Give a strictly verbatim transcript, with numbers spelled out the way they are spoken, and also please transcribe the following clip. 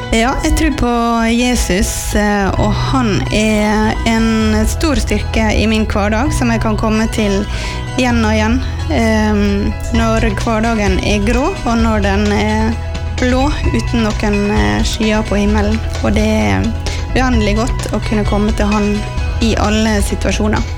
Ja, jeg tror på Jesus, og han er en stor styrke i min hverdag, som jeg kan komme til igjen og igjen. Når hverdagen er grå, og når den er blå, uten noen skyer på himmelen. Og det er uendelig godt å kunne komme til han i alle situasjoner.